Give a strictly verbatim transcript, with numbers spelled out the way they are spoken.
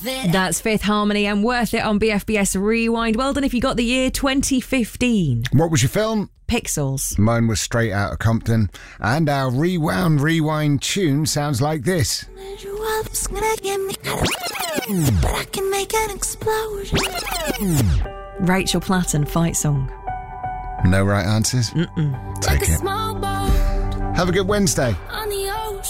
worth it. That's Fifth Harmony and Worth It on B F B S Rewind. Well done if you got the year twenty fifteen. What was your film? Pixels. Mine was Straight Outta Compton. And our Rewound Rewind tune sounds like this. But I can make an explosion. Rachel Platten fight song. No right answers? Mm-mm. Take Like a it. small boat Have a good Wednesday. on the